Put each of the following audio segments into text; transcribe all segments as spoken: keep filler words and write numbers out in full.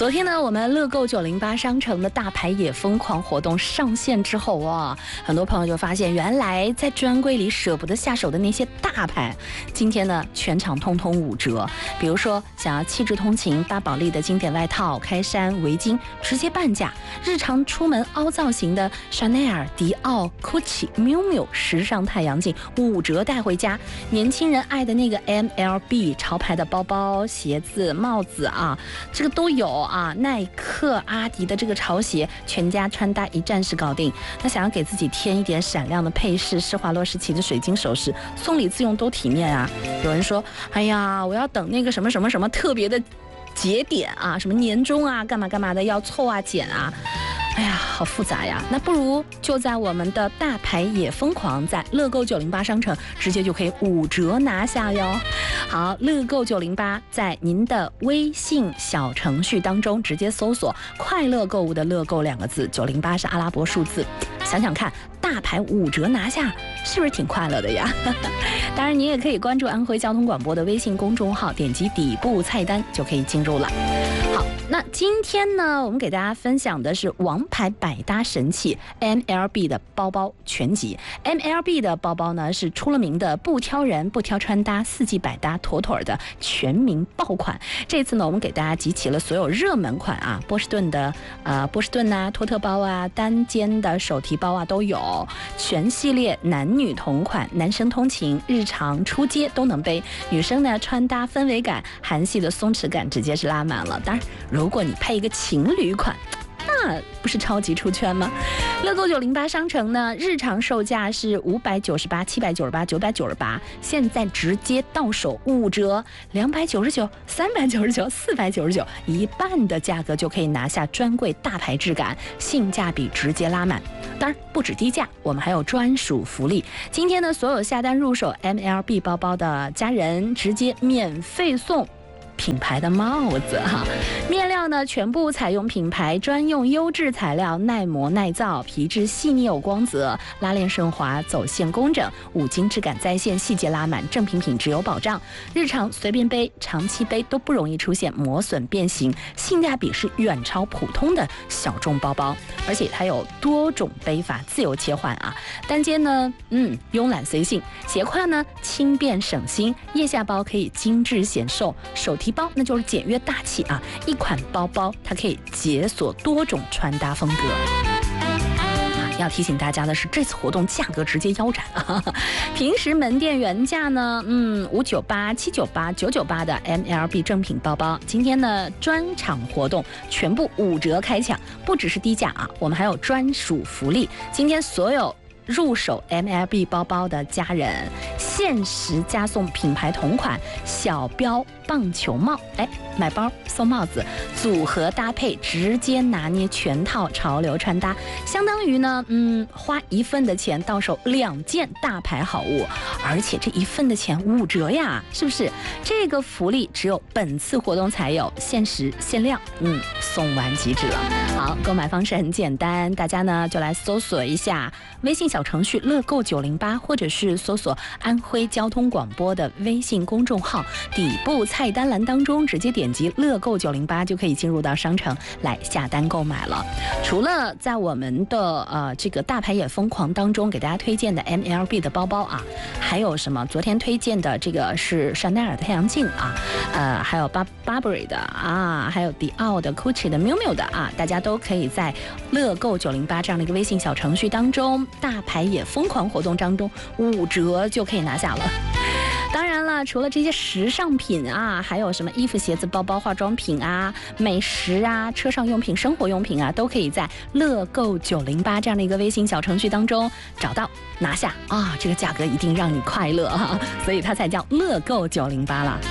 昨天呢，我们乐购九零八商城的大牌也疯狂活动上线之后啊，很多朋友就发现，原来在专柜里舍不得下手的那些大牌，今天呢全场通通五折。比如说，想要气质通勤八宝莉的经典外套、开衫、围巾，直接半价；日常出门凹造型的香奈儿、迪奥、Gucci、miu miu 时尚太阳镜五折带回家。年轻人爱的那个 M L B 潮牌的包包、鞋子、帽子啊，这个都有啊。耐克、阿迪的这个潮鞋，全家穿搭一站式搞定。那想要给自己添一点闪亮的配饰，施华洛世奇的水晶首饰，送礼自用都体面啊。有人说，哎呀，我要等那个什么什么什么特别的节点啊，什么年终啊，干嘛干嘛的要凑啊减啊。哎呀，好复杂呀！那不如就在我们的大牌也疯狂，在乐购九零八商城直接就可以五折拿下哟。好，乐购九零八在您的微信小程序当中直接搜索“快乐购物”的“乐购”两个字，九零八是阿拉伯数字。想想看，大牌五折拿下，是不是挺快乐的呀？当然，你也可以关注安徽交通广播的微信公众号，点击底部菜单就可以进入了。好，那今天呢，我们给大家分享的是王牌百搭神器 M L B 的包包全集。M L B 的包包呢，是出了名的不挑人、不挑穿搭，四季百搭，妥妥的全民爆款。这次呢，我们给大家集齐了所有热门款啊，波士顿的呃波士顿啊、托特包啊、单肩的手提包啊都有，全系列男女同款，男生通勤、日常出街都能背，女生呢穿搭氛围感、韩系的松弛感直接是拉满了。当然，如果你配一个情侣款，那不是超级出圈吗？乐购九零八商城呢，日常售价是五百九十八、七百九十八、九百九十八，现在直接到手五折，两百九十九、三百九十九、四百九十九，一半的价格就可以拿下专柜大牌质感，性价比直接拉满。当然不止低价，我们还有专属福利。今天呢，所有下单入手 M L B 包包的家人，直接免费送品牌的帽子哈，面料呢全部采用品牌专用优质材料，耐磨耐造，皮质细腻有光泽，拉链顺滑，走线工整，五金质感在线，细节拉满，正品品质有保障。日常随便背、长期背都不容易出现磨损变形，性价比是远超普通的小众包包，而且它有多种背法，自由切换啊。单肩呢，嗯，慵懒随性；斜挎呢，轻便省心；腋下包可以精致显瘦，手提包那就是简约大气啊！一款包包它可以解锁多种穿搭风格。要提醒大家的是，这次活动价格直接腰斩啊！平时门店原价呢，嗯，五九八、七九八、九九八的 M L B 正品包包，今天呢专场活动全部五折开抢，不只是低价啊，我们还有专属福利。今天所有入手 M L B 包包的家人，限时加送品牌同款小标棒球帽，哎，买包送帽子，组合搭配直接拿捏全套潮流穿搭，相当于呢，嗯，花一份的钱到手两件大牌好物，而且这一份的钱五折呀，是不是？这个福利只有本次活动才有，限时限量，嗯，送完即止了。好，购买方式很简单，大家呢就来搜索一下微信小程序乐购九零八，或者是搜索安徽交通广播的微信公众号，底部菜单栏当中直接点击乐购九零八就可以进入到商城来下单购买了。除了在我们的呃这个大牌也疯狂当中给大家推荐的 M L B 的包包啊，还有什么？昨天推荐的这个是香奈儿的太阳镜啊，呃，还有 Burberry 的啊，还有迪奥的、Gucci 的、miu miu 的啊，大家都可以在乐购九零八这样的一个微信小程序当中，大牌也疯狂活动当中五折就可以拿下了。当然了，除了这些时尚品啊，还有什么衣服、鞋子、包包、化妆品啊、美食啊、车上用品、生活用品啊，都可以在乐购九零八这样的一个微信小程序当中找到拿下啊！这个价格一定让你快乐啊，所以它才叫乐购九零八啦。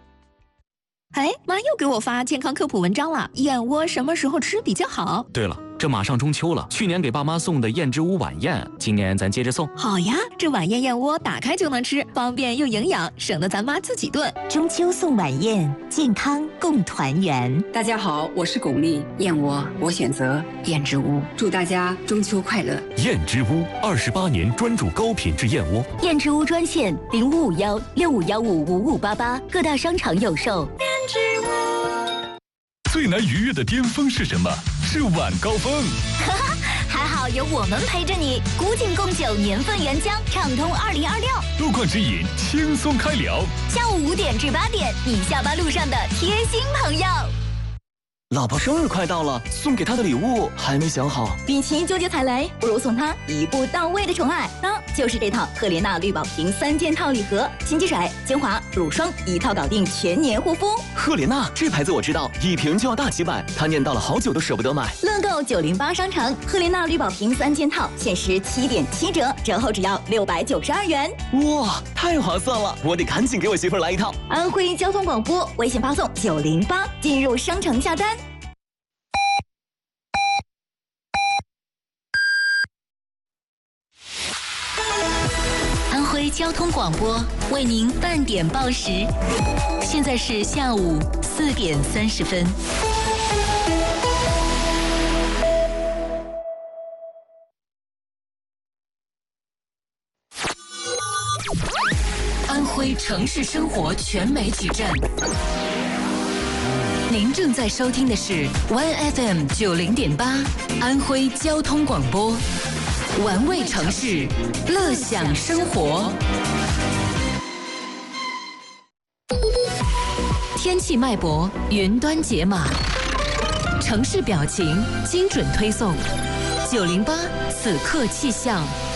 哎，妈又给我发健康科普文章了，燕窝什么时候吃比较好？ 对了， 这马上中秋了，去年给爸妈送的燕之屋晚宴，今年咱接着送。 好呀，这晚宴燕窝打开就能吃，方便又营养，省得咱妈自己炖。 中秋送晚宴，健康共团圆。 大家好，我是巩俐，燕窝我选择燕之屋，祝大家中秋快乐。 燕之屋二十八年专注高品质燕窝。 燕之屋专线零五五幺六五幺五五五八八，各大商场有售。 燕之屋。 最难逾越的巅峰是什么？是晚高峰。 哈哈，还好有我们陪着你。古井贡酒年份原浆，畅通二零二六。 路况指引，轻松开聊。 下午五点至八点，你下班路上的贴心朋友。 老婆生日快到了，送给她的礼物还没想好。 与其纠结踩雷，不如送她一步到位的宠爱。那就是这套赫莲娜绿宝瓶三件套礼盒，新机水、精华、乳霜一套搞定，全年护肤。 赫莲娜这牌子我知道，一瓶就要大几百，她念叨了好久都舍不得买。 乐购九零八商城赫莲娜绿宝瓶三件套，限时七点七折，折后只要六百九十二元。 哇，太划算了！我得赶紧给我媳妇儿来一套。 安徽交通广播微信发送九零八进入商城下单。安徽交通广播为您半点报时，现在是下午四点三十分。安徽城市生活全媒体站，您正在收听的是 One F M 九零点八安徽交通广播。玩味城市，乐享生活。天气脉搏，云端解码，城市表情精准推送。九零八此刻气象。